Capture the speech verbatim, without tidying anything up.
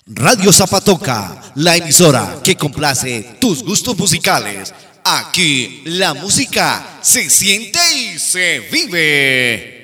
Radio Zapatoca, la emisora que complace tus gustos musicales. Aquí la música se siente y se vive.